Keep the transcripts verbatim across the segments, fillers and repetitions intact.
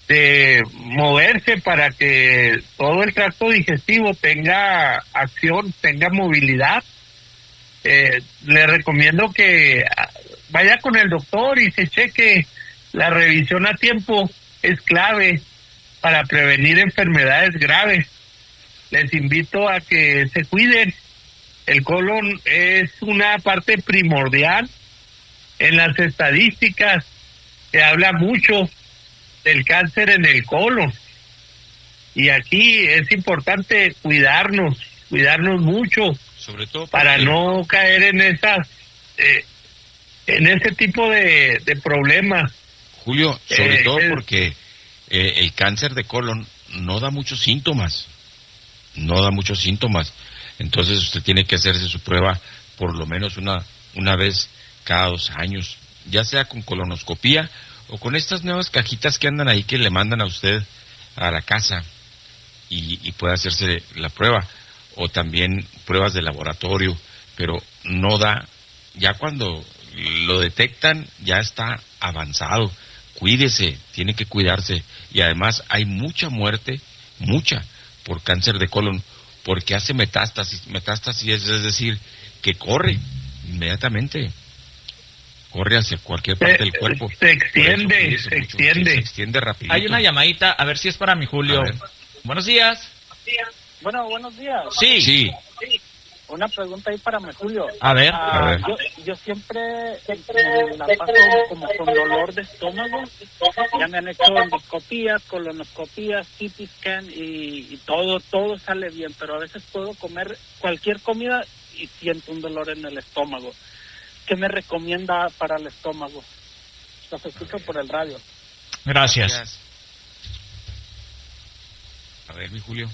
de moverse para que todo el tracto digestivo tenga acción, tenga movilidad. Eh, le recomiendo que vaya con el doctor y se cheque. La revisión a tiempo es clave para prevenir enfermedades graves. Les invito a que se cuiden. El colon es una parte primordial. En las estadísticas se habla mucho del cáncer en el colon. Y aquí es importante cuidarnos, cuidarnos mucho, sobre todo para no caer en esas, eh, en ese tipo de, de problemas. Julio, sobre eh, todo es, porque eh, el cáncer de colon no da muchos síntomas, no da muchos síntomas. Entonces usted tiene que hacerse su prueba por lo menos una una vez cada dos años, ya sea con colonoscopía o con estas nuevas cajitas que andan ahí que le mandan a usted a la casa y, y puede hacerse la prueba, o también pruebas de laboratorio, pero no da, ya cuando lo detectan ya está avanzado. Cuídese, tiene que cuidarse, y además hay mucha muerte, mucha, por cáncer de colon, porque hace metástasis, metástasis es, es decir, que corre inmediatamente, corre hacia cualquier parte se, del cuerpo. Se extiende, eso, se mucho, extiende. se extiende rapidito. Hay una llamadita, a ver si es para mi Julio. Buenos días. Bueno, buenos días. Sí. Sí. Una pregunta ahí para mi Julio. A ver. Ah, a ver. Yo, yo siempre me la paso como con dolor de estómago. Ya me han hecho endoscopías, colonoscopías, C T scan y, y todo, todo sale bien, pero a veces puedo comer cualquier comida y siento un dolor en el estómago. ¿Qué me recomienda para el estómago? Los escucho por el radio. Gracias. Gracias. A ver, mi Julio.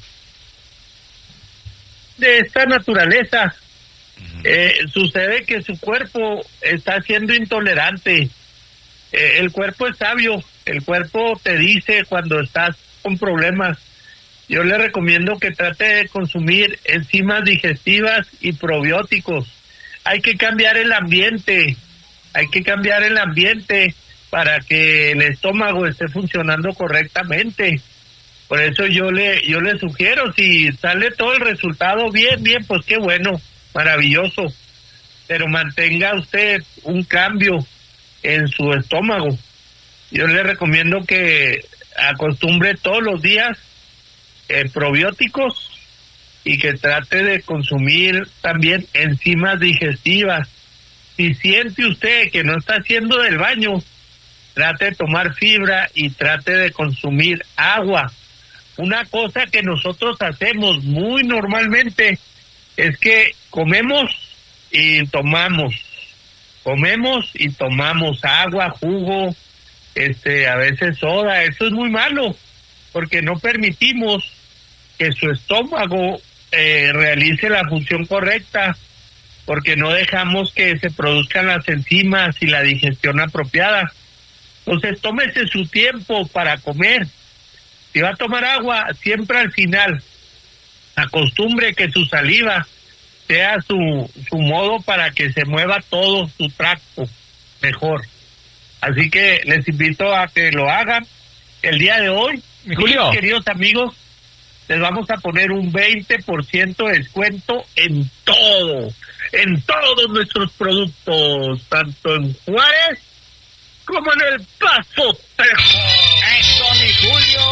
De esta naturaleza, Uh-huh. eh, sucede que su cuerpo está siendo intolerante. Eh, el cuerpo es sabio, el cuerpo te dice cuando estás con problemas. Yo le recomiendo que trate de consumir enzimas digestivas y probióticos. Hay que cambiar el ambiente, hay que cambiar el ambiente para que el estómago esté funcionando correctamente. Por eso yo le yo le sugiero, si sale todo el resultado bien, bien, pues qué bueno, maravilloso. Pero mantenga usted un cambio en su estómago. Yo le recomiendo que acostumbre todos los días eh, probióticos y que trate de consumir también enzimas digestivas. Si siente usted que no está haciendo del baño, trate de tomar fibra y trate de consumir agua. Una cosa que nosotros hacemos muy normalmente es que comemos y tomamos, comemos y tomamos agua, jugo, este, a veces soda. Eso es muy malo, porque no permitimos que su estómago eh, realice la función correcta, porque no dejamos que se produzcan las enzimas y la digestión apropiada. Entonces, tómese su tiempo para comer. Si va a tomar agua, siempre al final. Acostumbre que su saliva sea su, su modo para que se mueva todo su tracto mejor. Así que les invito a que lo hagan. El día de hoy, Mi Julio, mis queridos amigos, les vamos a poner un veinte por ciento de descuento en todo, en todos nuestros productos, tanto en Juárez como en El Paso, Texas. ¡Eso, mi Julio!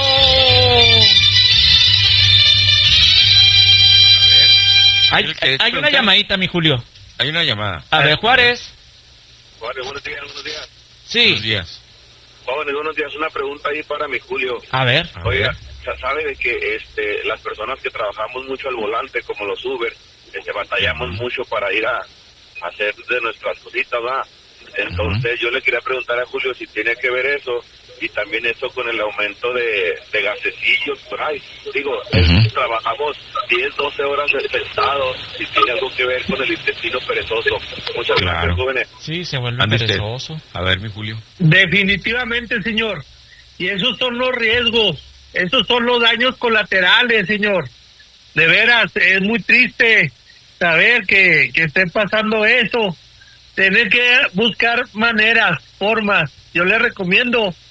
A ver. Hay, hay, hay una llamadita, mi Julio. Hay una llamada. A ver, Juárez. Juárez, buenos días, buenos días. Sí. Buenos días. Jóvenes, buenos días. Una pregunta ahí para mi Julio. A ver. A Oiga, ver. ya sabe de que este, las personas que trabajamos mucho al volante, como los Uber, este, batallamos Uh-huh. mucho para ir a, a hacer de nuestras cositas, ¿va? Entonces uh-huh. yo le quería preguntar a Julio si tiene que ver eso, y también eso con el aumento de, de gasecillos por ahí. Digo, Uh-huh. trabajamos diez, doce horas sentados, si tiene algo que ver con el intestino perezoso. Muchas Claro. gracias, jóvenes. Sí, se vuelve Ande usted. perezoso. A ver, mi Julio. Definitivamente, señor. Y esos son los riesgos, esos son los daños colaterales, señor. De veras, es muy triste saber que, que esté pasando eso. Tener que buscar maneras, formas. Yo le recomiendo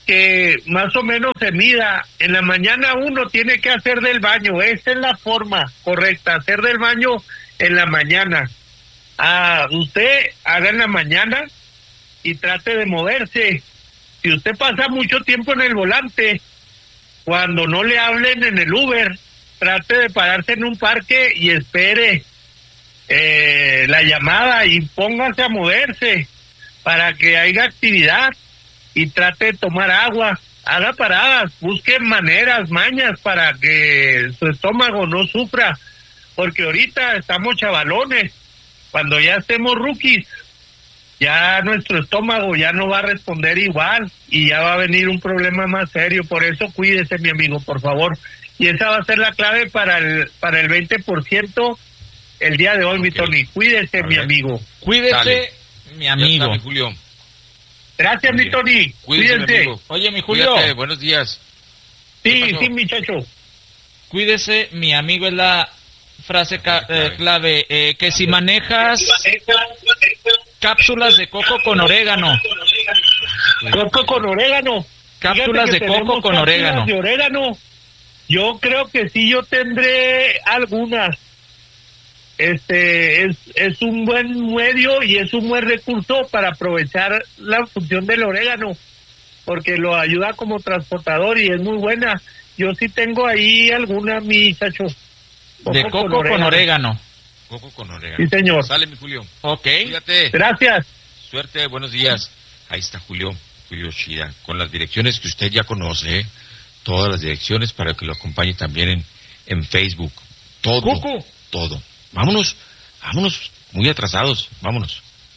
que más o menos se mida. En la mañana uno tiene que hacer del baño, esa es la forma correcta, hacer del baño en la mañana. Ah, usted haga en la mañana y trate de moverse. Si usted pasa mucho tiempo en el volante, cuando no le hablen en el Uber, trate de pararse en un parque y espere eh, la llamada y póngase a moverse para que haya actividad y trate de tomar agua, haga paradas, busque maneras, mañas para que su estómago no sufra, porque ahorita estamos chavalones, cuando ya estemos rookies, ya nuestro estómago ya no va a responder igual y ya va a venir un problema más serio. Por eso cuídese, mi amigo, por favor. Y esa va a ser la clave para el para el veinte por ciento el día de hoy, okay. Mi Tony. Cuídese, a mi ver. amigo. Cuídese, Dale. mi amigo. Está, mi Julio. Gracias, mi Tony. Cuídese. Cuídense. Mi Oye, mi Julio. Cuídate, buenos días. Sí, sí, muchacho. Cuídese, mi amigo, es la frase ca- eh, clave. Eh, que si manejas cápsulas de coco con orégano. Coco con orégano. Cápsulas de coco con orégano. De orégano. Yo creo que sí, yo tendré algunas. Este es es un buen medio y es un buen recurso para aprovechar la función del orégano, porque lo ayuda como transportador y es muy buena. Yo sí tengo ahí alguna, mi muchacho. De coco con orégano. con orégano. Coco con orégano. Sí, señor. Sale, mi Julio. Ok. Cuídate. Gracias. Suerte, buenos días. Ahí está Julio, Julio Shida, con las direcciones que usted ya conoce, ¿eh? Todas las direcciones para que lo acompañe también en, en Facebook. Todo, Cucu. todo. Vámonos, vámonos, muy atrasados, vámonos.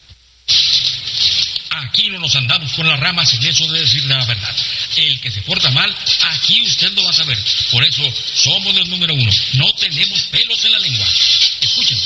Aquí no nos andamos con las ramas en eso de decir la verdad. El que se porta mal, aquí usted lo va a saber. Por eso somos los número uno. No tenemos pelos en la lengua. Escuchen.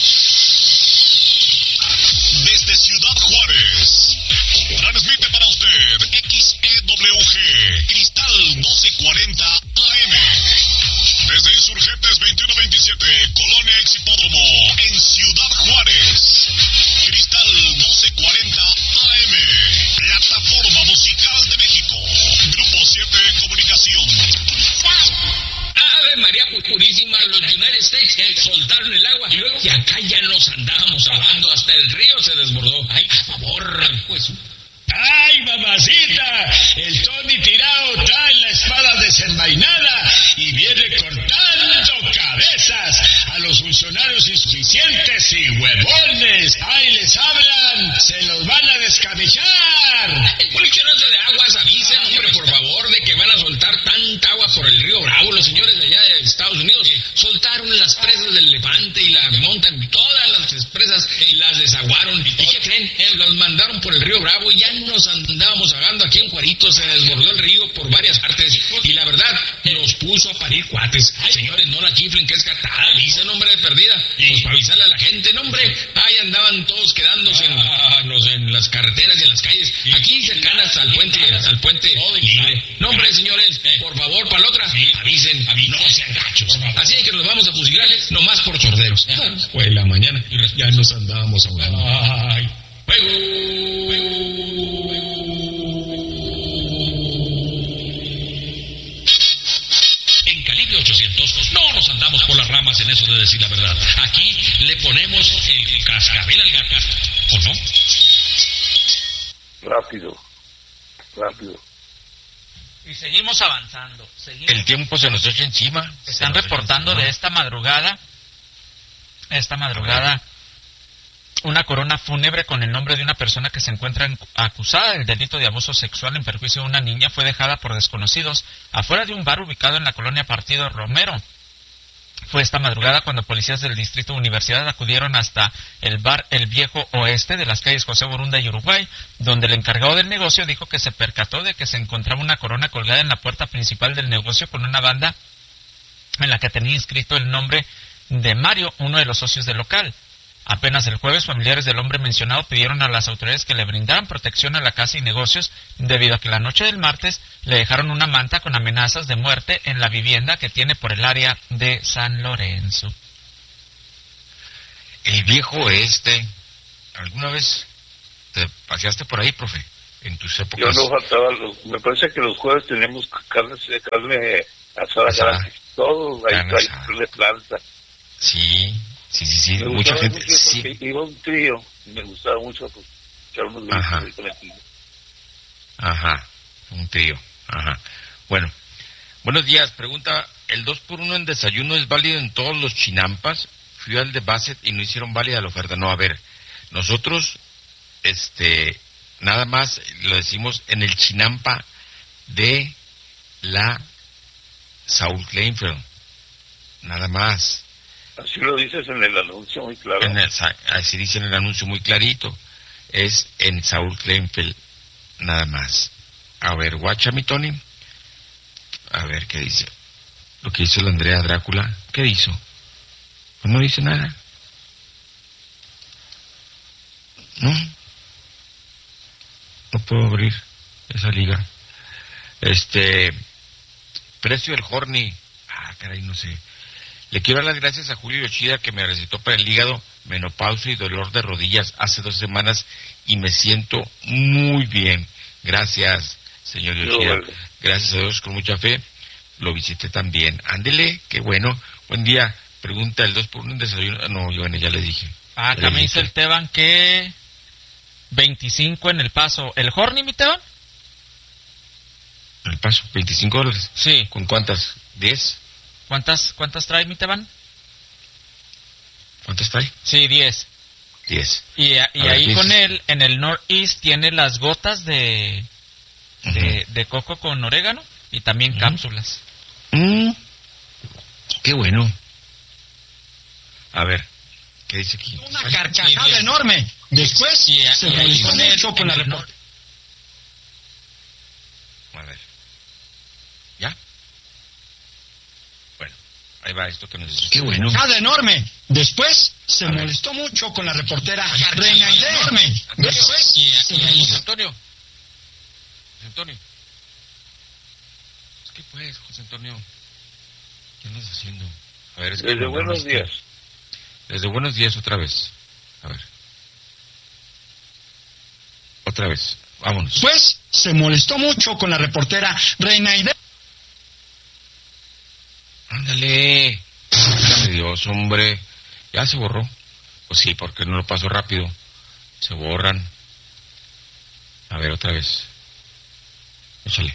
Desde Ciudad Juárez, transmite para usted X E W G, Cristal doce cuarenta A M. Desde Insurgentes veintiuno veintisiete, Colonia Ex Hipódromo, en Ciudad Juárez. Cristal doce cuarenta A M, Plataforma Musical de México. Grupo siete Comunicación. Ave María Purísima, los United States soltaron el agua y luego y acá ya nos andábamos ahogando, hasta el río se desbordó. Ay, a favor, pues. ¡Ay, mamacita! El Tony tirado trae la espada desenvainada y viene cortando cabezas a los funcionarios insuficientes y huevones. ¡Ay, les hablan! ¡Se los van a descabechar! El coleccionante de aguas avisen, hombre, por favor, de que van a soltar tanta agua por el río Bravo. Los señores de allá de Estados Unidos soltaron las presas del Levante y las montan, todas las presas y las desaguaron. ¿Y qué creen? Eh, los mandaron por el río Bravo y ya nos andábamos ahogando aquí en Juarito. Se desbordó el río por varias partes y la verdad nos puso a parir cuates. Ay, señores, no la chiflen, que es catada, dice nombre de perdida. Pues para avisarle a la gente, nombre, ahí andaban todos quedándose en, ah, no sé, en las carreteras y en las calles, aquí cercanas al puente, al puente libre. Nombre, señores, por favor, para la otra, avisen, no sean gachos. Así es que nos vamos a fusilar, nomás por sorderos. Fue la mañana, ya nos andábamos ahogando. Ay, en Calibre ochocientos no nos andamos por las ramas en eso de decir la verdad. Aquí le ponemos el cascabel al gato, ¿o no? Rápido, rápido. Y seguimos avanzando. Seguimos. El tiempo se nos echa encima. Están reportando de esta madrugada, esta madrugada, una corona fúnebre con el nombre de una persona que se encuentra acusada del delito de abuso sexual en perjuicio de una niña. Fue dejada por desconocidos afuera de un bar ubicado en la colonia Partido Romero. Fue esta madrugada cuando policías del Distrito Universidad acudieron hasta el bar El Viejo Oeste de las calles José Borunda y Uruguay, donde el encargado del negocio dijo que se percató de que se encontraba una corona colgada en la puerta principal del negocio con una banda en la que tenía inscrito el nombre de Mario, uno de los socios del local. Apenas el jueves, familiares del hombre mencionado pidieron a las autoridades que le brindaran protección a la casa y negocios, debido a que la noche del martes le dejaron una manta con amenazas de muerte en la vivienda que tiene por el área de San Lorenzo. El Viejo Oeste, ¿alguna vez te paseaste por ahí, profe? en tus épocas. Yo no faltaba, los, me parece que los jueves teníamos carne, carne asada, asada. Todo, ahí le planta. Sí, sí, sí, sí, me mucha gente. Mucho sí. Iba un trío, y me gustaba mucho pues, echar unos Ajá. con el Ajá, un trío, ajá. Bueno, buenos días, pregunta, ¿el dos por uno en desayuno es válido en todos los chinampas? Fui al de Bassett y no hicieron válida la oferta. No, a ver, nosotros, este, nada más lo decimos en el chinampa de la Saul Kleinfeld, nada más. Así lo dices en el anuncio muy claro. En el, así dice en el anuncio muy clarito, es en Saul Kleinfeld, nada más. A ver, guacha mi Tony, a ver qué dice. Lo que hizo la Andrea Drácula, ¿qué hizo? Pues no dice nada. No. No puedo abrir esa liga. Este, precio del Horny. Ah, caray, no sé. Le quiero dar las gracias a Julio Yoshida que me recetó para el hígado, menopausia y dolor de rodillas hace dos semanas y me siento muy bien. Gracias, señor Yoshida. No, vale. Gracias a Dios, con mucha fe. Lo visité también. Ándele, qué bueno. Buen día. Pregunta, ¿el dos por uno en desayuno? No, bueno, ya le dije. Ah, acá me dice el Teban que veinticinco en el Paso. ¿El Horny, mi Teban? ¿En el Paso? ¿veinticinco dólares? Sí. ¿Con cuántas? ¿diez? ¿Cuántas cuántas trae, mi Teban? ¿Cuántas trae? Sí, diez. diez. Y, y ahí ver, con él, en el Northeast, tiene las gotas de, uh-huh. de, de coco con orégano y también uh-huh. cápsulas. Mm. Qué bueno. A ver, ¿qué dice aquí? Una carcajada sí, enorme. Después sí, se molestó mucho con la reportera. A ver. ¿Ya? Bueno, ahí va esto que nos dice. Qué bueno. Carcajada enorme. Después se molestó mucho con la reportera Reina Idea. Enorme. Después sí, se molestó. Antonio. José Antonio. ¿Qué pues, José Antonio? ¿Qué andas haciendo? A ver, es que Desde buenos días. Desde buenos días otra vez. A ver. Otra vez. Vámonos. Pues se molestó mucho con la reportera Reina Idea. Ándale. Ándale Dios, hombre. Ya se borró. Pues sí, porque no lo pasó rápido. Se borran. A ver, otra vez. Échale.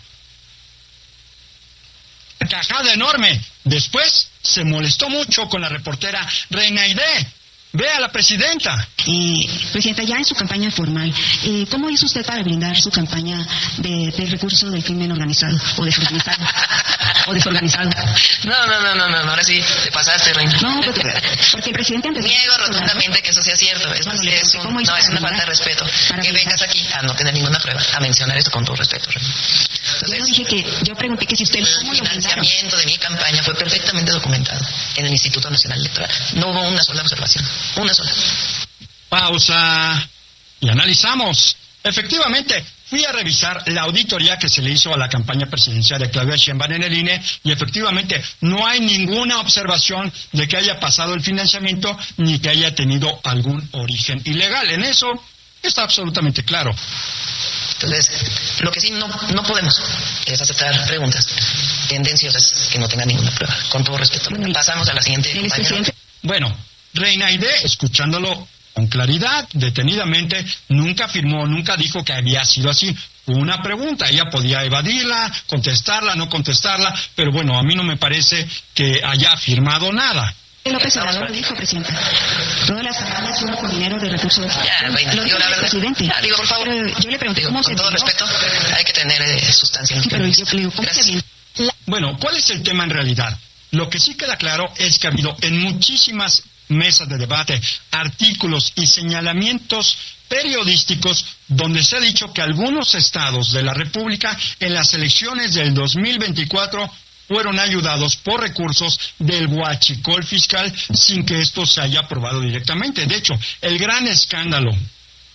Carcajada enorme. Después se molestó mucho con la reportera Reina Idea. Ve a la presidenta. Eh, presidenta, ya en su campaña formal, eh, ¿cómo hizo usted para blindar su campaña de, de recurso del crimen organizado o desorganizado? o desorganizado. No, no, no, no, no, ahora sí, te pasaste, Reina. No, porque, porque el presidente antes... Niego rotundamente que eso sea cierto. Es, bueno, es, un, no, es una falta de respeto. Que vengas aquí a no tener ninguna prueba, a mencionar esto con todo respeto, Reina. Entonces, yo no dije que, yo pregunté que si usted... El financiamiento de mi campaña fue perfectamente documentado en el Instituto Nacional Electoral. No hubo una sola observación. Una sola. Pausa. Y analizamos. Efectivamente, fui a revisar la auditoría que se le hizo a la campaña presidencial de Claudia Sheinbaum en el I N E y efectivamente no hay ninguna observación de que haya pasado el financiamiento ni que haya tenido algún origen ilegal. En eso está absolutamente claro. Entonces, lo que sí no, no podemos es aceptar preguntas tendenciosas que no tengan ninguna prueba. Con todo respeto. Pasamos a la siguiente compañera. Bueno, Reina Idea, escuchándolo con claridad, detenidamente, nunca afirmó, nunca dijo que había sido así. Una pregunta, ella podía evadirla, contestarla, no contestarla, pero bueno, a mí no me parece que haya afirmado nada. López Obrador lo dijo, presidenta. Todas las campañas son con dinero de recursos. Ya, Reina, lo dijo el presidente. Ya, digo, por favor. Pero yo le pregunté digo, cómo con se todo dio? respeto, hay que tener eh, sustancia. Sí, pero yo le digo, ¿cómo se dio? La... Bueno, ¿cuál es el tema en realidad? Lo que sí queda claro es que ha habido en muchísimas mesas de debate, artículos y señalamientos periodísticos donde se ha dicho que algunos estados de la República en las elecciones del dos mil veinticuatro fueron ayudados por recursos del huachicol fiscal sin que esto se haya aprobado directamente. De hecho, el gran escándalo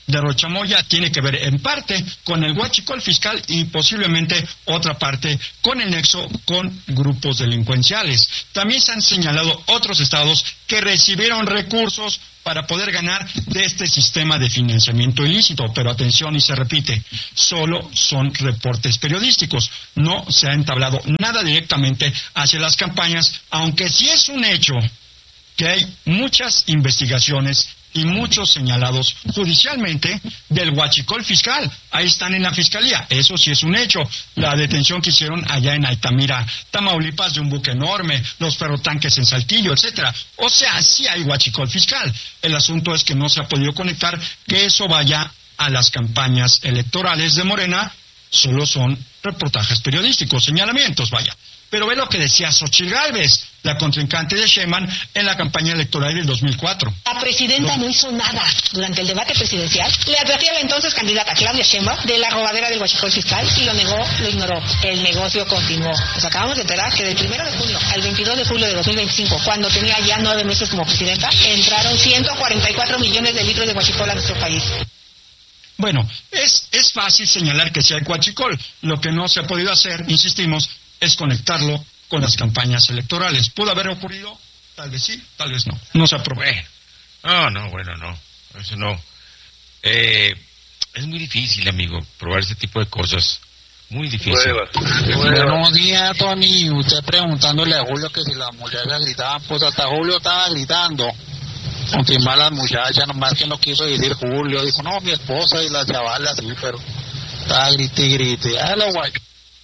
de Rochamoya tiene que ver en parte con el huachicol fiscal y posiblemente otra parte con el nexo con grupos delincuenciales. También se han señalado otros estados que recibieron recursos para poder ganar de este sistema de financiamiento ilícito. Pero atención, y se repite, solo son reportes periodísticos. No se ha entablado nada directamente hacia las campañas, aunque sí es un hecho que hay muchas investigaciones y muchos señalados judicialmente del huachicol fiscal. Ahí están en la fiscalía. Eso sí es un hecho. La detención que hicieron allá en Altamira, Tamaulipas, de un buque enorme, los ferrotanques en Saltillo, etcétera. O sea, sí hay huachicol fiscal. El asunto es que no se ha podido conectar que eso vaya a las campañas electorales de Morena. Solo son reportajes periodísticos, señalamientos, vaya. Pero ve lo que decía Xochitl Gálvez, la contrincante de Sheinbaum en la campaña electoral del dos mil cuatro. La presidenta no. no hizo nada durante el debate presidencial. Le advertía a la entonces candidata Claudia Sheinbaum de la robadera del huachicol fiscal y lo negó, lo ignoró. El negocio continuó. Nos acabamos de enterar que del primero de junio al veintidós de julio de dos mil veinticinco, cuando tenía ya nueve meses como presidenta, entraron ciento cuarenta y cuatro millones de litros de huachicol a nuestro país. Bueno, es, es fácil señalar que sí hay huachicol. Lo que no se ha podido hacer, insistimos, es conectarlo con las campañas electorales. ¿Pudo haber ocurrido? Tal vez sí, tal vez no. No se aprobó. Bueno, no, no, bueno, no. Eso no. Eh, es muy difícil, amigo, probar ese tipo de cosas. Muy difícil. Buenos días, Tony. Usted preguntándole a Julio que si las muchachas gritaban, pues hasta Julio estaba gritando. Confirmar las muchachas, nomás que no quiso decir Julio. Dijo, no, mi esposa y las chavalas, sí, pero estaba grite y grite. Ah, lo guay.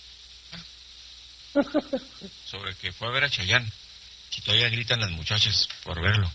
Sobre que fue a ver a Chayanne, que todavía gritan las muchachas por verlo.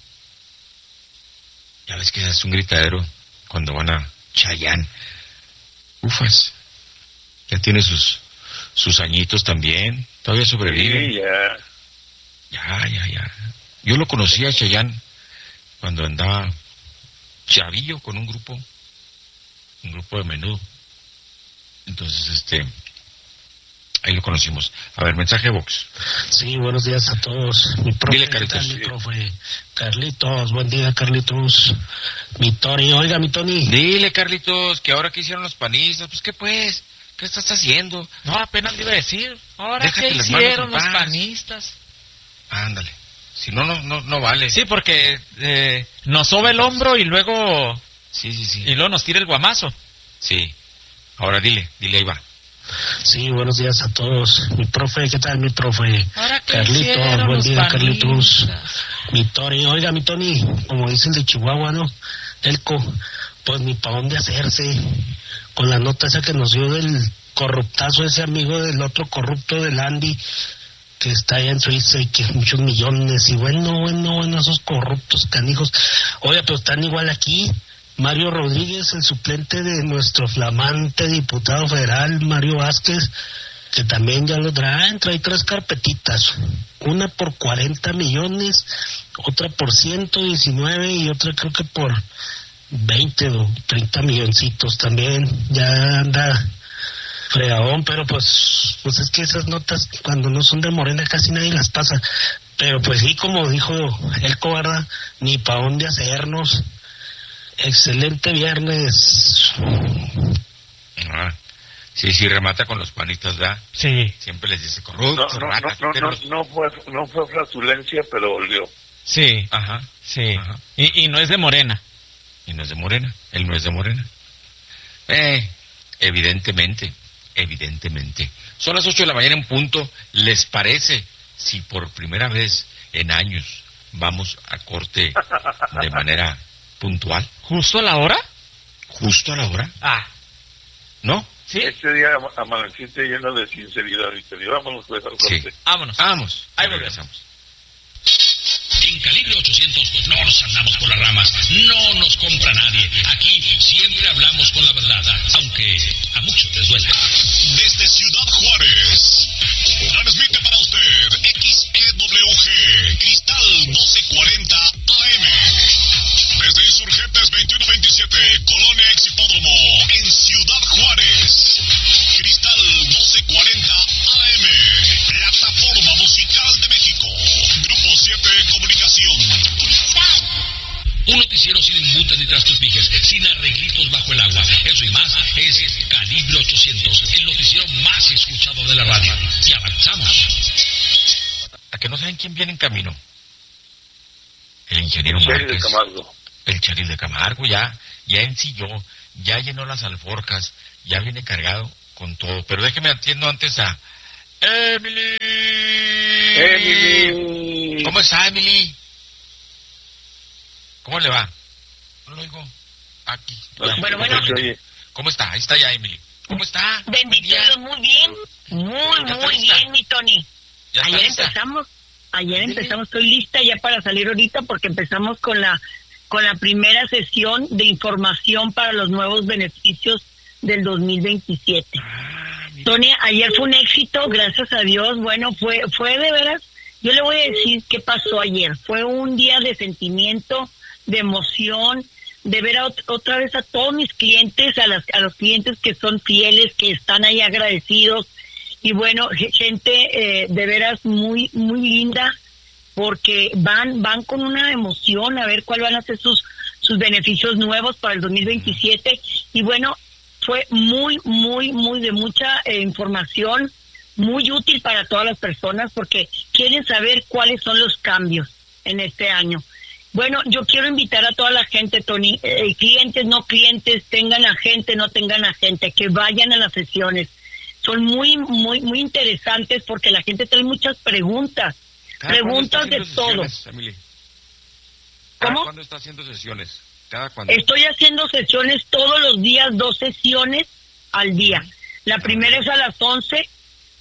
Ya ves que es un gritadero cuando van a Chayanne. Ufas, ya tiene sus sus añitos también, todavía sobrevive. Sí, ya. Ya, ya, ya. Yo lo conocí a Chayanne cuando andaba chavillo con un grupo, un grupo de Menudo. Entonces, este... ahí lo conocimos. A ver, mensaje Vox. Sí, buenos días a todos. Mi profe, Dile, Carlitos. Mi profe. Carlitos, buen día, Carlitos. Mi Tony, oiga, mi Tony. Dile, Carlitos, que ahora que hicieron los panistas, pues, ¿qué pues? ¿Qué estás haciendo? No, apenas le iba a decir. Ahora Déjate que las manos hicieron en los paz. panistas. Ándale. Si no, no, no, no vale. Sí, porque eh, nos sobe el hombro y luego... Sí, sí, sí. Y luego nos tira el guamazo. Sí. Ahora dile, dile, ahí va. Sí, buenos días a todos. Mi profe, ¿qué tal, mi profe? Carlitos, buen día, panistas. Carlitos. Mi Tony, oiga, mi Tony, como dice el de Chihuahua, ¿no? Elco, pues ni pa' dónde hacerse. Con la nota esa que nos dio del corruptazo, ese amigo del otro corrupto del Andy, que está allá en Suiza y que muchos millones. Y bueno, bueno, bueno, esos corruptos canijos. Oiga, pero están igual aquí. Mario Rodríguez, el suplente de nuestro flamante diputado federal, Mario Vázquez, que también ya lo traen, trae tres carpetitas, una por cuarenta millones, otra por ciento diecinueve y otra creo que por veinte o treinta milloncitos también, ya anda fregadón, pero pues, pues es que esas notas cuando no son de Morena casi nadie las pasa, pero pues sí, como dijo el cobarda, ni pa' dónde hacernos. Excelente viernes. Ah, sí, sí, remata con los panistas, ¿verdad? Sí. Siempre les dice corrupto, No, no, rata, no, no, pero- no, no fue, no fue flatulencia, pero volvió. Sí. Ajá. Sí. Ajá. Y, y no es de Morena. Y no es de Morena, él no es de Morena. Eh, evidentemente, evidentemente. Son las ocho de la mañana en punto. ¿Les parece si por primera vez en años vamos a corte de manera puntual? ¿Justo a la hora? ¿Justo a la hora? Ah. ¿No? ¿Sí? Este día ama- amaneciste lleno de sinceridad y te digo, vámonos pues al Sí. corte. Vámonos. Vamos. Ahí regresamos. En Calibre ochocientos pues no nos andamos por las ramas, no nos compra nadie. Aquí siempre hablamos con la verdad, aunque a muchos les duele. Desde Ciudad Juárez, transmite para usted X E W G, Cristal doce cuarenta A M. Desde Insurgentes veintiuno veintisiete, Colonia Exhipódromo, en Ciudad Juárez. Cristal doce cuarenta A M, plataforma musical de México. Grupo siete Comunicación. Un noticiero noticiero sin embutes ni trastos pijes, sin arreglitos bajo el agua. Eso y más es Calibre ochocientos, el noticiero más escuchado de la radio. Y avanzamos. ¿A que no saben quién viene en camino? El ingeniero Cheryl Márquez. de Camargo. El Cheryl de Camargo ya, ya ensilló, ya llenó las alforjas, ya viene cargado con todo. Pero déjeme atiendo antes a Emily. Emily. ¿Cómo está, Emily? ¿Cómo le va? No lo oigo. Aquí. Bueno, bueno. ¿Cómo está? Ahí está ya, Emily. ¿Cómo está? Bendito, muy bien. Muy, muy bien, mi Tony. Ayer empezamos, ayer empezamos, estoy lista ya para salir ahorita porque empezamos con la con la primera sesión de información para los nuevos beneficios del dos mil veintisiete. Ah, Tony, ayer fue un éxito, gracias a Dios. Bueno, fue fue de veras, yo le voy a decir qué pasó ayer. Fue un día de sentimiento, de emoción, de ver a ot- otra vez a todos mis clientes, a, las, a los clientes que son fieles, que están ahí agradecidos. Y bueno, gente eh, de veras muy muy linda, porque van van con una emoción a ver cuáles van a ser sus sus beneficios nuevos para el dos mil veintisiete. Y bueno, fue muy, muy, muy de mucha eh, información, muy útil para todas las personas, porque quieren saber cuáles son los cambios en este año. Bueno, yo quiero invitar a toda la gente, Tony, eh, clientes, no clientes, tengan agente, no tengan agente, que vayan a las sesiones. Son muy, muy, muy interesantes porque la gente trae muchas preguntas, preguntas de todo. Emily? ¿Cómo? ¿Cuándo está haciendo sesiones? ¿Cada cuándo? Estoy haciendo sesiones todos los días, dos sesiones al día. La primera es a las once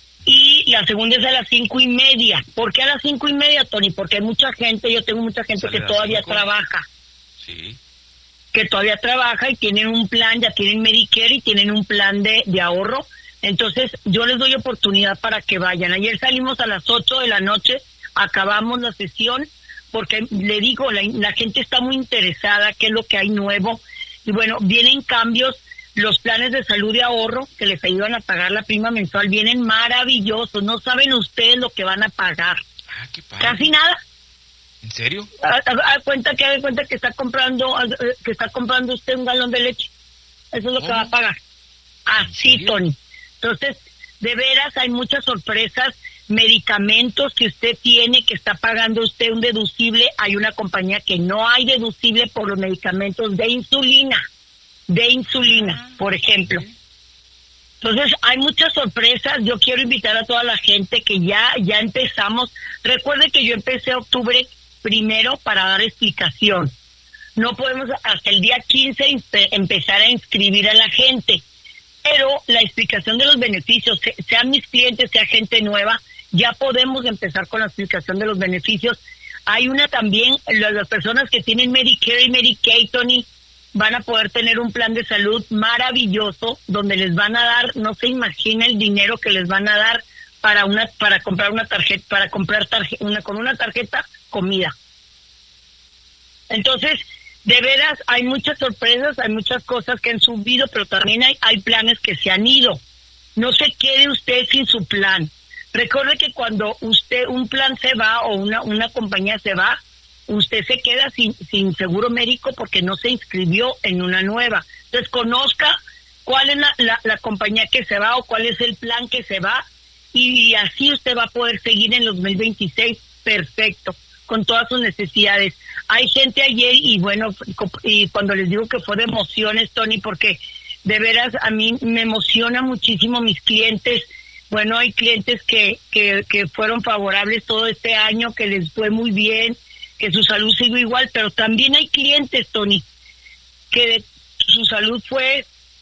y la segunda es a las cinco y media. ¿Por qué a las cinco y media, Tony? Porque hay mucha gente, yo tengo mucha gente que todavía trabaja. Sí. Que todavía trabaja y tienen un plan, ya tienen Medicare y tienen un plan de, de ahorro. Entonces, yo les doy oportunidad para que vayan. Ayer salimos a las ocho de la noche, acabamos la sesión, porque le digo, la, la gente está muy interesada, qué es lo que hay nuevo. Y bueno, vienen cambios, los planes de salud y ahorro, que les ayudan a pagar la prima mensual, vienen maravillosos. No saben ustedes lo que van a pagar. Ah, qué padre. Casi nada. ¿En serio? Haz cuenta que haga cuenta que está comprando, que está comprando usted un galón de leche. Eso es lo que va a pagar. Ah, sí, Tony. Entonces, de veras hay muchas sorpresas, medicamentos que usted tiene, que está pagando usted un deducible. Hay una compañía que no hay deducible por los medicamentos de insulina, de insulina, por ejemplo. Entonces, hay muchas sorpresas. Yo quiero invitar a toda la gente que ya, ya empezamos. Recuerde que yo empecé octubre primero para dar explicación. No podemos hasta el día quince empezar a inscribir a la gente. Pero la explicación de los beneficios, sean mis clientes, sea gente nueva, ya podemos empezar con la explicación de los beneficios. Hay una también, las personas que tienen Medicare y Medicaid, Tony, van a poder tener un plan de salud maravilloso, donde les van a dar, no se imagina el dinero que les van a dar para una para comprar una tarjeta, para comprar tarjeta, una, con una tarjeta, comida. Entonces, de veras, hay muchas sorpresas, hay muchas cosas que han subido, pero también hay, hay planes que se han ido. No se quede usted sin su plan. Recuerde que cuando usted, un plan se va o una, una compañía se va, usted se queda sin, sin seguro médico porque no se inscribió en una nueva. Entonces, conozca cuál es la, la, la compañía que se va o cuál es el plan que se va, y, y así usted va a poder seguir en los dos mil veintiséis perfecto, con todas sus necesidades. Hay gente ayer, y bueno, y cuando les digo que fue de emociones, Tony, porque de veras a mí me emociona muchísimo mis clientes. Bueno, hay clientes que, que, que fueron favorables todo este año, que les fue muy bien, que su salud siguió igual, pero también hay clientes, Tony, que de, su salud fue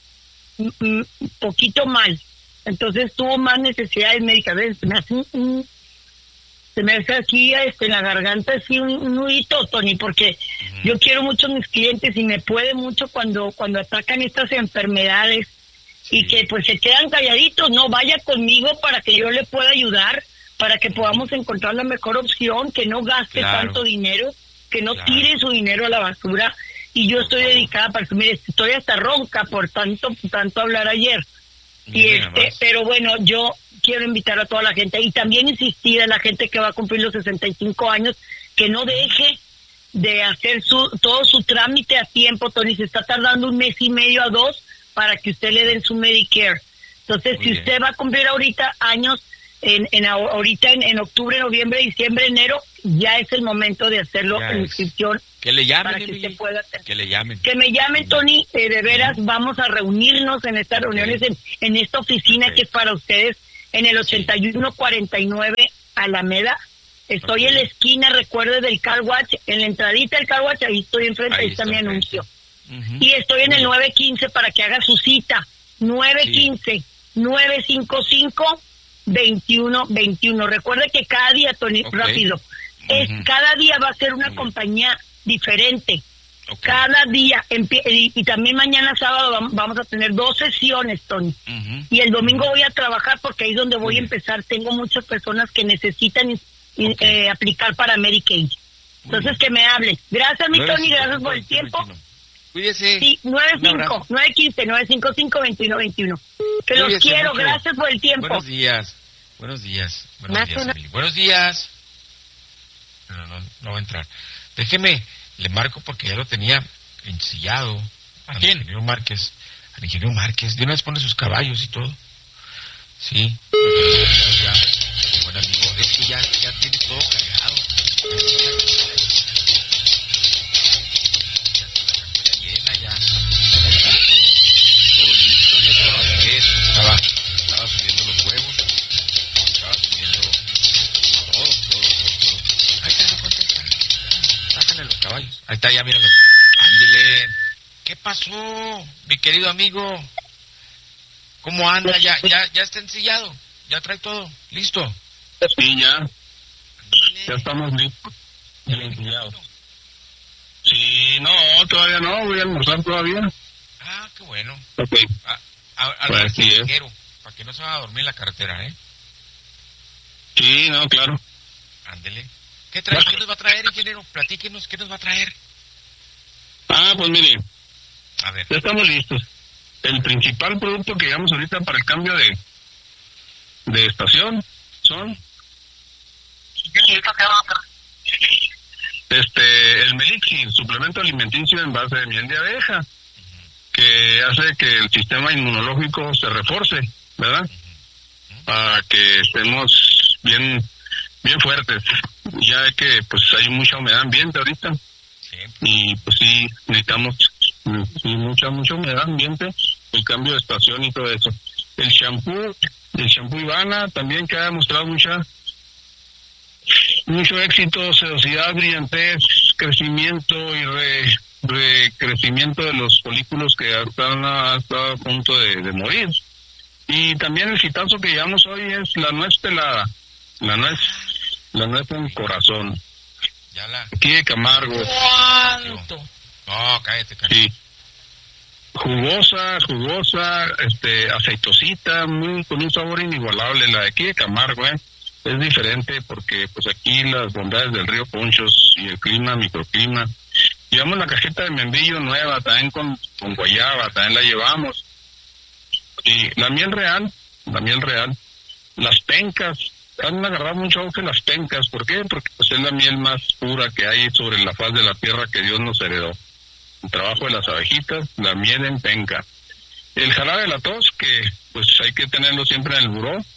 un poquito mal, entonces tuvo más necesidades médicas. Se me hace un, un se me hace aquí este, en la garganta así un, un nudito, Tony, porque uh-huh. yo quiero mucho a mis clientes y me puede mucho cuando cuando atacan estas enfermedades, sí. Y que pues se quedan calladitos. No, vaya conmigo para que yo le pueda ayudar, para que podamos encontrar la mejor opción, que no gaste claro. tanto dinero, que no claro. tire su dinero a la basura. Y yo estoy dedicada para que, mire, estoy hasta ronca por tanto tanto hablar ayer. Y este, pero bueno, yo quiero invitar a toda la gente y también insistir a la gente que va a cumplir los sesenta y cinco años, que no deje de hacer su todo su trámite a tiempo, Tony. Se está tardando un mes y medio a dos para que usted le den su Medicare. Entonces, Muy si bien. usted va a cumplir ahorita años, en, en ahorita en, en octubre, noviembre, diciembre, enero, ya es el momento de hacerlo en inscripción. Que le llamen, para que, usted pueda hacer. que le llamen. Que me llamen, Tony, eh, de veras, vamos a reunirnos en estas okay. reuniones, en, en esta oficina okay. que es para ustedes, en el ochenta y uno cuarenta y nueve Alameda. Estoy okay. en la esquina, recuerde, del Car Watch, en la entradita del Car Watch, ahí estoy enfrente, ahí, ahí está mi anuncio. Uh-huh. Y estoy en el nueve quince para que haga su cita, nueve quince, nueve cinco cinco, veintiuno veintiuno. Recuerde que cada día, Tony, okay. rápido, uh-huh. es cada día va a ser una uh-huh. compañía diferente. Okay. Cada día, y, y también mañana sábado vamos a tener dos sesiones, Tony. Uh-huh. Y el domingo voy a trabajar porque ahí es donde voy uh-huh. a empezar. Tengo muchas personas que necesitan okay. eh, aplicar para Medicaid. Entonces, uh-huh. que me hablen. Gracias, mi Tony, gracias por el tiempo. Cuídese. Sí, nueve cinco, nueve quince, nueve cinco cinco, veintiuno veintiuno. Que los quiero, mucho. Gracias por el tiempo. Buenos días, buenos días, buenos días, Emily. Buenos días. No, no, no va a entrar. Déjeme, le marco porque ya lo tenía ensillado. ¿A quién? Al ingeniero Márquez. Al ingeniero Márquez. De una vez pone sus caballos y todo. Sí. Ya, ya, buen amigo. Es que ya, ya tiene todo cargado. Estaba, estaba subiendo los huevos, estaba subiendo todo, todo, todo, todo. Ahí está, no contesta. Bájale los caballos. Ahí está, ya míralo. Ándele. ¿Qué pasó, mi querido amigo? ¿Cómo anda? Ya, ya, ya está ensillado. Ya trae todo. ¿Listo? Sí, ya. Ándele. Ya estamos listos. Ya ensillado. Sí, no, todavía no. Voy a almorzar todavía. Ah, qué bueno. Ok. Ah, al pues ligero, para que no se vaya a dormir en la carretera, ¿eh? Sí, no, claro. Ándele. ¿Qué trae? ¿Qué nos va a traer, ingeniero? Platíquenos, ¿qué nos va a traer? Ah, pues mire. A ver. Ya estamos listos. El principal producto que llevamos ahorita para el cambio de de estación son este el Melixir, suplemento alimenticio en base de miel de abeja, que hace que el sistema inmunológico se refuerce, ¿verdad? Para que estemos bien bien fuertes. Ya que pues hay mucha humedad ambiente ahorita. Sí. Y pues sí, necesitamos sí, mucha, mucha humedad ambiente, el cambio de estación y todo eso. El shampoo, el shampoo Ivana también, que ha demostrado mucha mucho éxito, sedosidad, brillantez, crecimiento y re recrecimiento de los folículos que están a, están a punto de, de morir. Y también el hitazo que llevamos hoy es la nuez pelada, la nuez, la nuez con corazón. Ya la... Aquí de Camargo. ¿Cuánto? No, cállate, cállate. Sí. Jugosa, jugosa, este, aceitosita, muy, con un sabor inigualable. La de aquí de Camargo, ¿eh? Es diferente porque pues aquí las bondades del río Ponchos y el clima, microclima. Llevamos la cajeta de membrillo nueva, también con, con guayaba, también la llevamos. Y la miel real, la miel real, las pencas, han agarrado mucho auge las pencas. ¿Por qué? Porque pues, es la miel más pura que hay sobre la faz de la tierra que Dios nos heredó. El trabajo de las abejitas, la miel en penca. El jarabe de la tos, que pues hay que tenerlo siempre en el buró.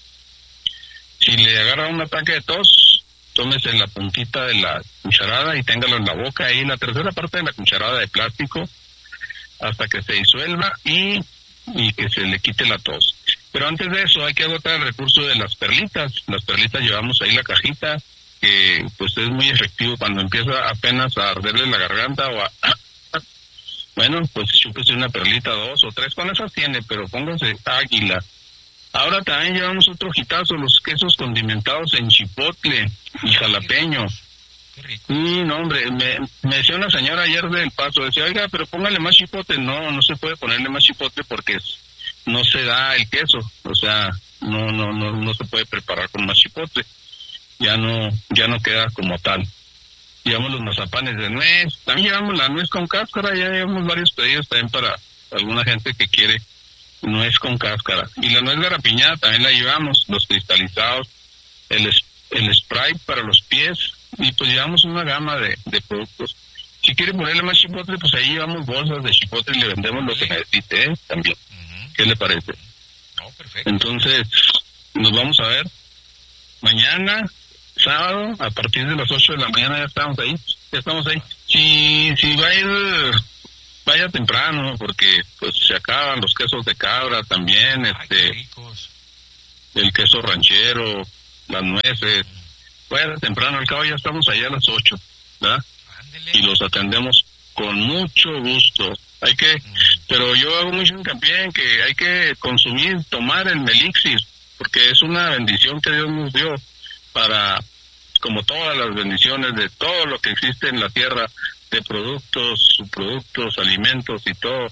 Si le agarra un ataque de tos, tómese la puntita de la cucharada y téngalo en la boca, ahí la tercera parte de la cucharada de plástico, hasta que se disuelva y, y que se le quite la tos. Pero antes de eso hay que agotar el recurso de las perlitas. Las perlitas llevamos ahí la cajita, que pues es muy efectivo cuando empieza apenas a arderle la garganta o a... Bueno, pues chúpese una perlita, dos o tres, con esas tiene, pero póngase águila. Ahora también llevamos otro hitazo, los quesos condimentados en chipotle y jalapeño. Qué rico. Sí, no, hombre, me, me decía una señora ayer del Paso, decía, oiga, pero póngale más chipotle. No, no se puede ponerle más chipotle porque no se da el queso, o sea, no, no, no, no se puede preparar con más chipotle. Ya no, ya no queda como tal. Llevamos los mazapanes de nuez, también llevamos la nuez con cáscara, ya llevamos varios pedidos también para alguna gente que quiere nuez con cáscara. Y la nuez garapiñada también la llevamos, los cristalizados, el, el spray para los pies, y pues llevamos una gama de, de productos. Si quiere ponerle más chipotle, pues ahí llevamos bolsas de chipotle y le vendemos lo que necesite, ¿eh? También. Uh-huh. ¿Qué le parece? Oh, perfecto. Entonces, nos vamos a ver mañana, sábado, a partir de las ocho de la mañana ya estamos ahí, ya estamos ahí. Si, si va a ir, vaya temprano, porque pues se acaban los quesos de cabra también, Ay, este, ricos. el queso ranchero, las nueces. Vaya temprano, al cabo ya estamos allá a las ocho, ¿verdad? Ándele. Y los atendemos con mucho gusto. Hay que, mm. pero yo hago mucho hincapié en que hay que consumir, tomar el Melixir, porque es una bendición que Dios nos dio para, como todas las bendiciones de todo lo que existe en la tierra, de productos, subproductos, alimentos y todo,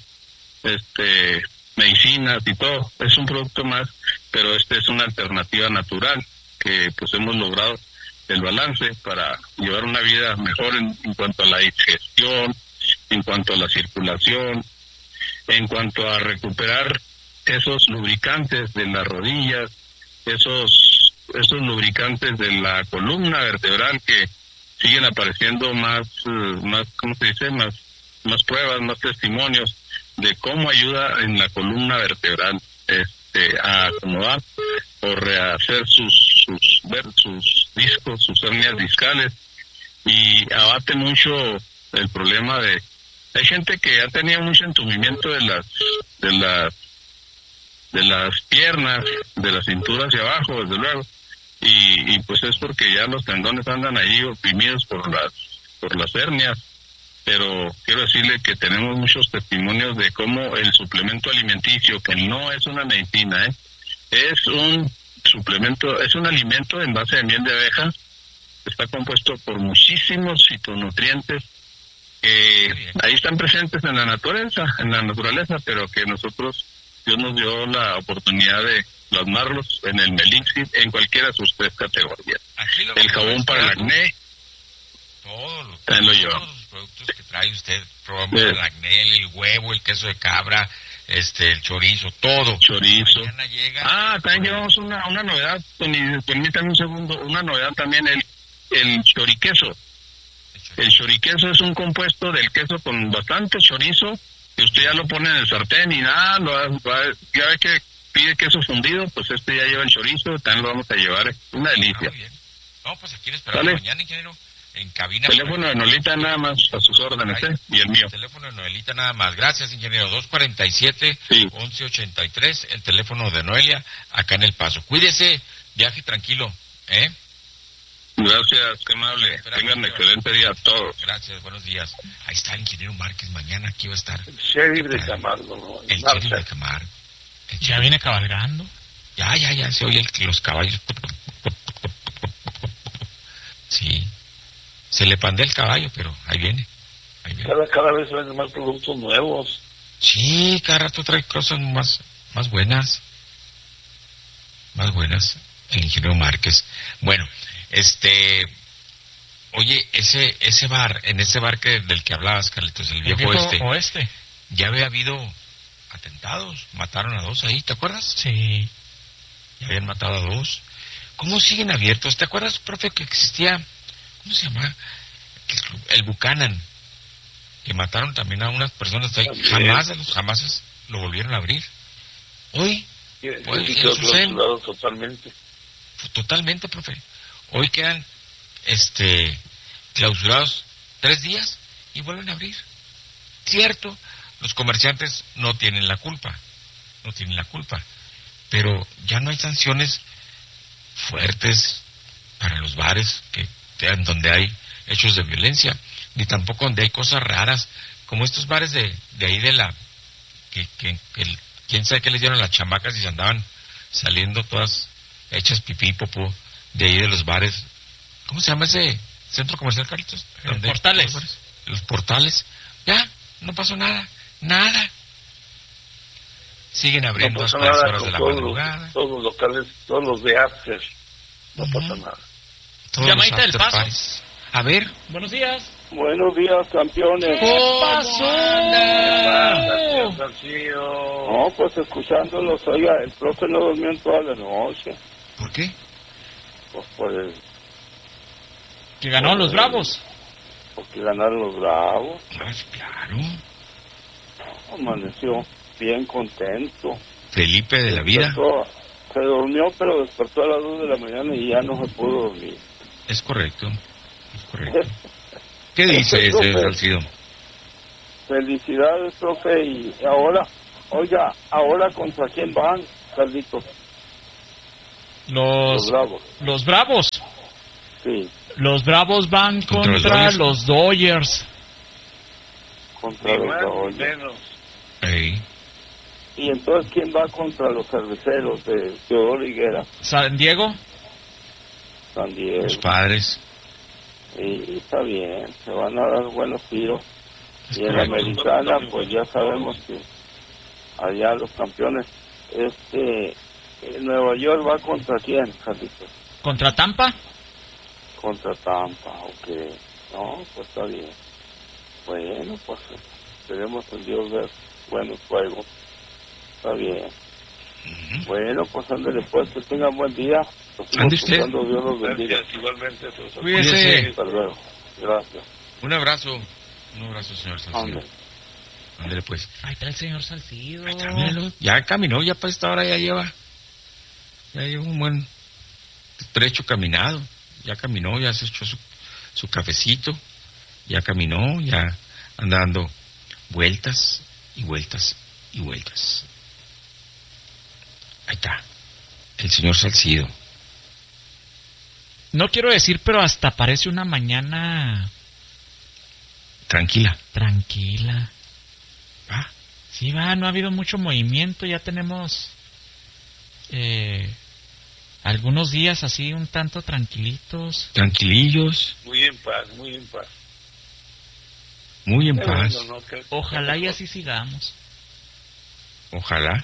este, medicinas y todo, es un producto más, pero este es una alternativa natural que pues hemos logrado el balance para llevar una vida mejor en, en cuanto a la digestión, en cuanto a la circulación, en cuanto a recuperar esos lubricantes de las rodillas, esos esos lubricantes de la columna vertebral que siguen apareciendo más, uh, más, ¿cómo se dice? Más, más pruebas, más testimonios de cómo ayuda en la columna vertebral este, a acomodar o rehacer sus, sus, ver, sus discos, sus hernias discales, y abate mucho el problema de, hay gente que ha tenido mucho entumimiento de las, de las, de las piernas, de la cintura hacia abajo, desde luego, y, y pues es porque ya los tendones andan ahí oprimidos por las, por las hernias. Pero quiero decirle que tenemos muchos testimonios de cómo el suplemento alimenticio, que no es una medicina, ¿eh? es un suplemento, es un alimento en base de miel de abeja, está compuesto por muchísimos fitonutrientes que ahí están presentes en la naturaleza, en la naturaleza, pero que nosotros, Dios nos dio la oportunidad de plasmarlos en el Melixir, en cualquiera de sus tres categorías. El jabón para el acné, todos los, también lo todos llevamos. los productos que trae usted, probamos el acné, el huevo, el queso de cabra, este, el chorizo, todo. Chorizo. Llega, ah, también llevamos una, una novedad, Tony, permítame un segundo, una novedad también, el, el choriqueso. El choriqueso es un compuesto del queso con bastante chorizo, que usted ya lo pone en el sartén y nada, lo, va, ya ve que pide queso fundido, pues este ya lleva el chorizo, también lo vamos a llevar, una delicia. Ah, no, pues aquí le esperamos mañana, ingeniero. En cabina. Teléfono de Noelita nada más, a sus órdenes, ¿eh? Y el mío. Teléfono de Noelita nada más. Gracias, ingeniero. dos cuarenta y siete, once ochenta y tres, el teléfono de Noelia, acá en El Paso. Cuídese, viaje tranquilo, ¿eh? Gracias, qué amable. Tengan un excelente día a todos. Gracias, buenos días. Ahí está el ingeniero Márquez, mañana aquí va a estar. El sheriff de Camargo, ¿no? El sheriff de Camargo. ¿Ya viene cabalgando? Ya, ya, ya, se oye el, los caballos. Sí. Se le pandea el caballo, pero ahí viene. Ahí viene. Cada, cada vez venden más productos nuevos. Sí, cada rato trae cosas más, más buenas. Más buenas. El ingeniero Márquez. Bueno, este... Oye, ese ese bar, en ese bar que del que hablabas, Carlitos, el, el viejo, viejo oeste, oeste, ya había habido atentados. Mataron a dos ahí, ¿te acuerdas? Sí. Ya habían matado a dos. ¿Cómo siguen abiertos? ¿Te acuerdas, profe, que existía... ¿Cómo se llama? El, el Buchanan, que mataron también a unas personas ahí. Jamás de los jamás lo volvieron a abrir. Hoy, hoy suceden, totalmente. Totalmente, profe. Hoy quedan este clausurados tres días y vuelven a abrir. Cierto, los comerciantes no tienen la culpa, no tienen la culpa, pero ya no hay sanciones fuertes para los bares que en donde hay hechos de violencia, ni tampoco donde hay cosas raras, como estos bares de, de ahí de la, que, que, que el, quién sabe qué les dieron las chamacas y se andaban saliendo todas hechas pipí y popó de ahí de los bares. ¿Cómo se llama ese centro comercial, Carlitos? Los Portales. Los, los Portales. Ya, no pasó nada, nada. Siguen abriendo no hasta las horas de la todos madrugada. Los, todos los locales, todos los de after, no uh-huh. pasa nada. Llamadita del Paso. Paris. A ver. Buenos días. Buenos días, campeones. ¿Qué pasó? No, pues escuchándolos, oiga, el profe no durmió en toda la noche. ¿Por qué? Pues por el, ¿Que ganaron los Bravos? Porque ganaron los Bravos. Ah, claro. Amaneció bien contento. Felipe de la vida. Despertó, se durmió, pero despertó a las dos de la mañana y ya no se pudo dormir. Es correcto, es correcto. ¿Qué dice ese Salcido? Felicidades, profe, y ahora, oiga, ahora contra quién van, Carlitos. Los, los Bravos. Los Bravos. Sí. Los Bravos van contra, contra los Dodgers. Contra los Dodgers. Hey. Y entonces, ¿quién va contra los cerveceros de Teodoro Higuera? ¿San Diego? San Diego. Los Padres. Sí, está bien, se van a dar buenos tiros. Y en la Americana, pues ya sabemos que allá los campeones, este, Nueva York va contra quién, Carlitos? ¿Contra Tampa? Contra Tampa, ok. No, pues está bien. Bueno, pues tenemos en Dios ver buenos juegos. Está bien. Uh-huh. Bueno, pues ándale, pues que tengan buen día. Ande usted. Dios los bendiga. Gracias, igualmente. Cuídese. Hasta luego. Gracias. Un abrazo. Un abrazo, señor Salcido. Ándale. Ándale, pues. Ahí está el señor Salcido. Ahí está, míralo. Ya caminó, ya para esta hora ya lleva. Ya lleva un buen trecho caminado. Ya caminó, ya se echó su, su cafecito. Ya caminó, ya anda dando vueltas y vueltas y vueltas. Ahí está. El señor Salcido. No quiero decir, pero hasta parece una mañana... Tranquila. Tranquila. Ah. Sí, va, no ha habido mucho movimiento, ya tenemos eh, algunos días así un tanto tranquilitos. Tranquilillos. Muy en paz, muy en paz. Muy en Qué paz. Bueno, ¿no? que, Ojalá que y así sigamos. Ojalá.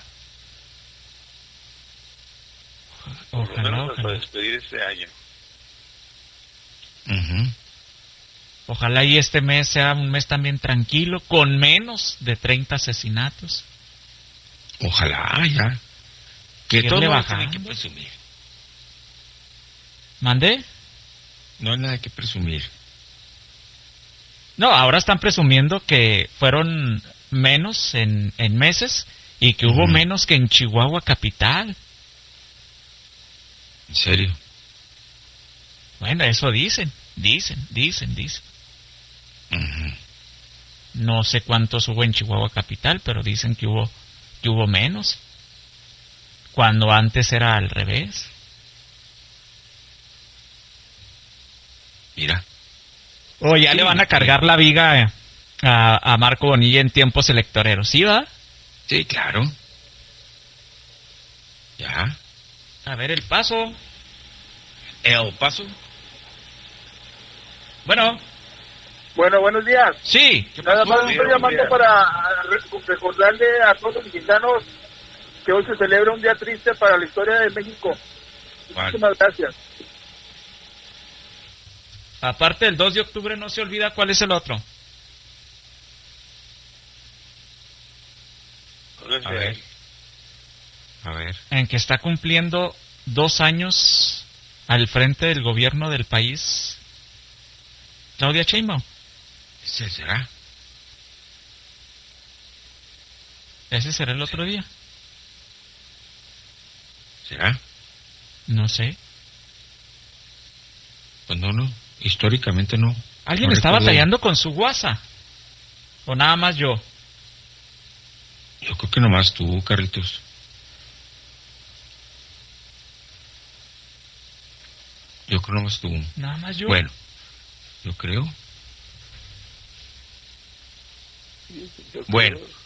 Ojalá, ojalá. Para despedir este año. Uh-huh. Ojalá y este mes sea un mes también tranquilo, con menos de treinta asesinatos. Ojalá, ya. Que todo tiene que presumir. ¿Mandé? No hay nada que presumir. No, ahora están presumiendo que fueron menos en, en meses y que uh-huh. hubo menos que en Chihuahua capital. ¿En serio? Bueno, eso dicen, dicen, dicen, dicen. Uh-huh. No sé cuántos hubo en Chihuahua capital, pero dicen que hubo que hubo menos. Cuando antes era al revés. Mira. O oh, ya sí, le van a cargar sí. la viga a, a Marco Bonilla en tiempos electoreros, ¿sí va? Sí, claro. Ya. A ver, el paso. El paso. Bueno. Bueno, buenos días. Sí. Nada más estoy llamando días. para recordarle a todos los mexicanos que hoy se celebra un día triste para la historia de México. Vale. Muchísimas gracias. Aparte del dos de octubre, no se olvida cuál es el otro. A ver. A ver. En que está cumpliendo dos años al frente del gobierno del país Claudia Sheinbaum. ¿Ese será? ¿Ese será el otro día? ¿Será? No sé. Pues no, no. Históricamente no. ¿Alguien no está recuerdo. batallando con su WhatsApp? ¿O nada más yo? Yo creo que nomás tú, Carlitos. Yo creo nomás tú. Nada más yo. Bueno, yo creo. Yo bueno. Creo.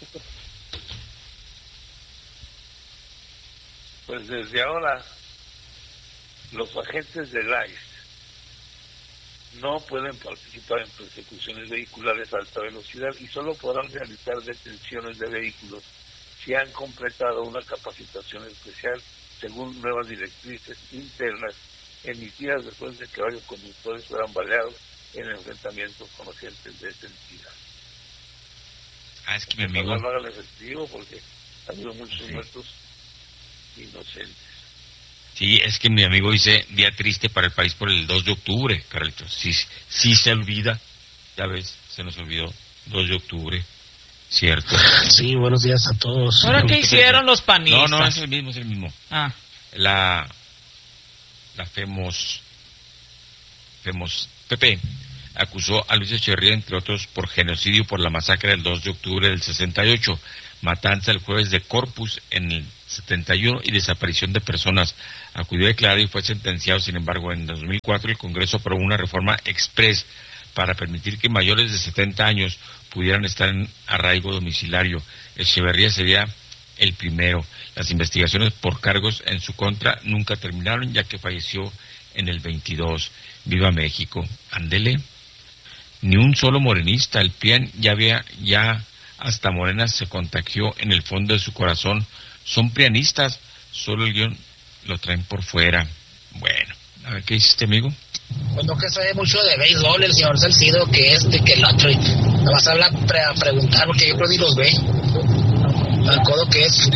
Pues desde ahora, los agentes del I C E no pueden participar en persecuciones vehiculares a alta velocidad y solo podrán realizar detenciones de vehículos si han completado una capacitación especial según nuevas directrices internas emitidas después de que varios conductores fueran baleados en enfrentamientos con agentes de esta entidad. Ah, es que mi amigo... No hagan efectivo porque ha habido muchos sí. muertos inocentes. Sí, es que mi amigo dice día triste para el país por el dos de octubre, Carlitos. Sí, sí se olvida, ya ves, se nos olvidó, dos de octubre, cierto. Sí, buenos días a todos. ¿Ahora qué hicieron los panistas? No, no, es el mismo, es el mismo. Ah. La, la FEMOS, FEMOS, Pepe, acusó a Luis Echeverría, entre otros, por genocidio por la masacre del dos de octubre del sesenta y ocho, matanza el jueves de Corpus en el setenta y uno y desaparición de personas. Acudió a declarar y fue sentenciado. Sin embargo, en dos mil cuatro el Congreso aprobó una reforma express para permitir que mayores de setenta años pudieran estar en arraigo domiciliario. Echeverría sería el primero. Las investigaciones por cargos en su contra nunca terminaron, ya que falleció en el veintidós. Viva México. Ándele. Ni un solo morenista. El P R I A N ya había, ya hasta Morena se contagió en el fondo de su corazón. Son prianistas, solo el guión lo traen por fuera. Bueno, a ver, ¿qué hiciste, amigo? Pues no que sabe mucho de béisbol el señor Salcido, que este, que el otro, y me vas a hablar pre a preguntar, porque yo creo que ni los ve. Al codo que es.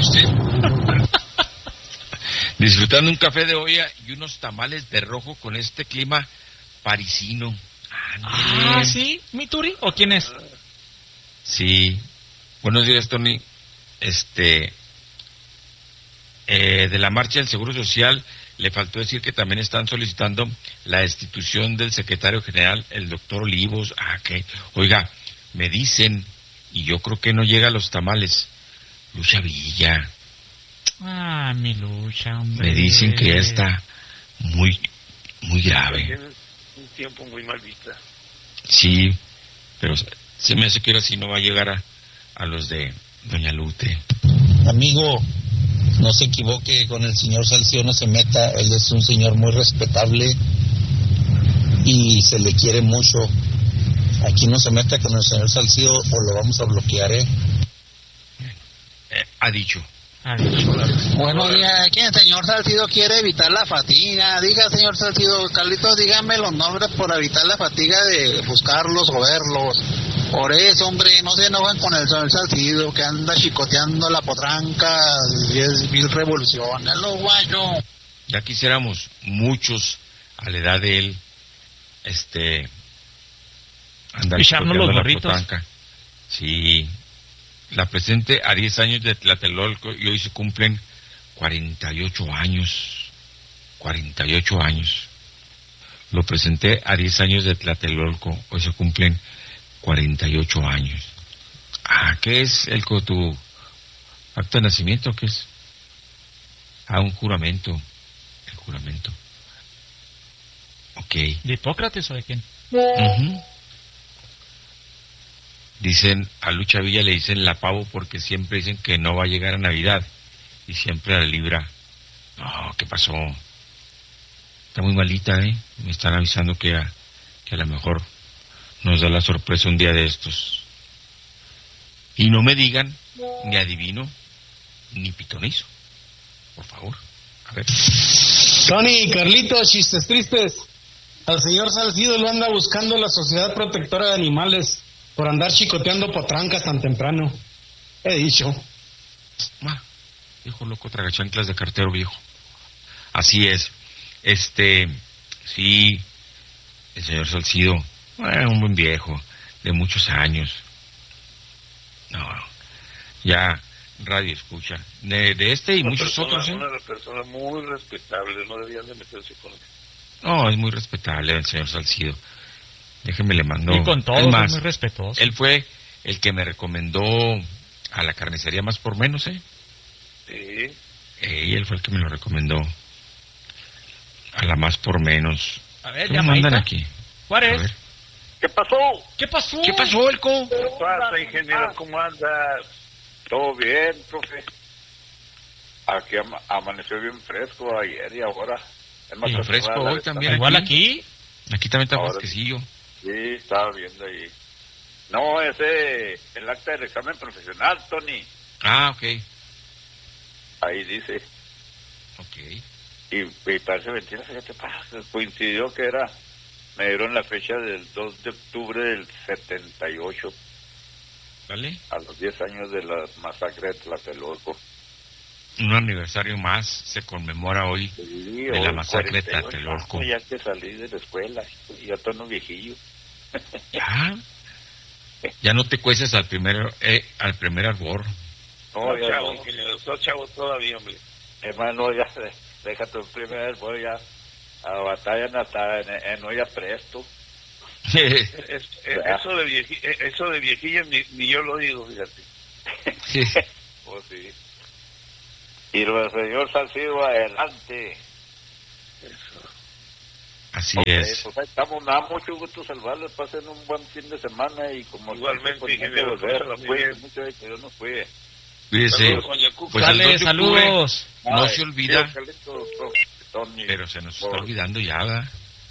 Disfrutando un café de olla y unos tamales de rojo con este clima parisino. Ándale. Ah, ¿sí? ¿Mi Turi? ¿O quién es? Sí. Buenos días, Tony. Este... Eh, de la marcha del Seguro Social, le faltó decir que también están solicitando la destitución del secretario general, el doctor Olivos. Ah, que, oiga, me dicen, y yo creo que no llega a los tamales, Lucha Villa. Ah, mi Lucha, hombre. Me dicen que ya está muy, muy grave. Tiene un tiempo muy mal vista. Sí, pero se me hace que ahora sí no va a llegar a, a los de Doña Lute. Amigo, no se equivoque con el señor Salcido, no se meta, él es un señor muy respetable y se le quiere mucho. Aquí no se meta con el señor Salcido o lo vamos a bloquear, ¿eh? eh ha dicho. Ha dicho. Buenos días, ¿quién el señor Salcido quiere evitar la fatiga? Diga, señor Salcido, Carlitos, dígame los nombres por evitar la fatiga de buscarlos o verlos. Por eso, hombre, no se enojen con el señor Salcido, que anda chicoteando la potranca, diez mil revoluciones, lo guayo. Ya quisiéramos muchos a la edad de él, este, andar echarnos los chicoteando la gorritos. potranca. Sí, la presente a diez años de Tlatelolco y hoy se cumplen cuarenta y ocho años, cuarenta y ocho años. Lo presenté a diez años de Tlatelolco, hoy se cumplen cuarenta y ocho años. Ah, ¿qué es el con tu acto de nacimiento? ¿Qué es? Ah, un juramento. El juramento. Ok. ¿De Hipócrates o de quién? Uh-huh. Dicen, a Lucha Villa le dicen la pavo porque siempre dicen que no va a llegar a Navidad y siempre la libra. No, ¿qué pasó? Está muy malita, ¿eh? Me están avisando que a, que a lo mejor nos da la sorpresa un día de estos. Y no me digan ni adivino ni pitonizo, por favor. A ver. Tony, Carlitos, chistes tristes. Al señor Salcido lo anda buscando la Sociedad Protectora de Animales por andar chicoteando potrancas tan temprano. He dicho. Ah, viejo loco, tragachanclas de cartero viejo. Así es. Este, sí, el señor Salcido, eh, un buen viejo, de muchos años. No, ya radio escucha. De, de este y una muchos persona, otros. ¿eh? Una persona muy respetable, no debían de meterse con él. No, es muy respetable el señor Salcido. Déjeme le mando. Y con todos es más, es muy respetuoso. Él fue el que me recomendó a la carnicería Más por Menos, ¿eh? Sí. Eh, y él fue el que me lo recomendó. A la Más por Menos. A ver, ¿Qué ya me mandan aquí? Juárez. A ver. ¿Qué pasó? ¿Qué pasó? ¿Qué pasó, Elco? ¿Qué pasa, ingeniero? ¿Cómo andas? ¿Todo bien, profe? Aquí ama amaneció bien fresco ayer y ahora. Es más, Y fresco hoy también. Igual aquí. Aquí también está Ahora fresquecillo. Sí, estaba viendo ahí. No, ese, el acta del examen profesional, Tony. Ah, ok. Ahí dice. Ok. Y, y parece mentira, fíjate, coincidió que era, me dieron la fecha del dos de octubre del setenta y ocho. ¿Vale? A los diez años de la masacre de Tlatelolco. un aniversario más se conmemora hoy Sí, de la hoy, masacre de cuarenta y ocho Tlatelolco. años, ya que salí de la escuela y ya estoy un viejillo. Ya, ya no te cueces al primer eh, al primer arbor. No, Los ya chavos, no. que los chavos todavía, hombre. Hermano, ya déjate el primer voy ya a batallan hasta en, en olla presto. Es- es- eso de vieji, eso de viejillo ni, ni yo lo digo, fíjate. Pues sí. Y el señor Salcido adelante. Así Ok, es. pues ahí estamos, nada, mucho gusto saludarles, pasen un buen fin de semana y como Igualmente, siempre, pues, ingeniero, volver, pásala muy cuídense bien. mucho y que Dios nos cuide. Cuídese. Saludos, doña Cuca. Pues el Sale, dos de octubre saludos. no Ay, se olvida, sí, Carlitos, Tony, pero se nos está por- olvidando ya, ¿verdad?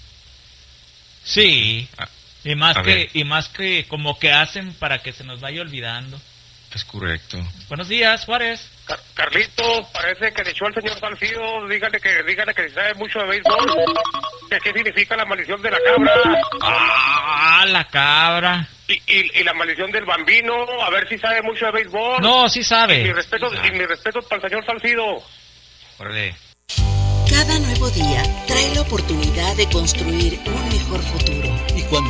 Sí. Ah, Y más a que ver. y más que como que hacen para que se nos vaya olvidando. Es correcto. Buenos días, Juárez. Car- Carlito, parece que le echó al señor Salcido, dígale que dígale que sabe mucho de béisbol. ¿Qué, qué significa la maldición de la cabra? Ah, la cabra. Y, y, y la maldición del bambino, a ver si sabe mucho de béisbol. No, sí Y mi sabe. respeto, Sí y sabe. mi respeto para el señor Salcido. Órale. Cada nuevo día trae la oportunidad de construir un mejor futuro. Y cuando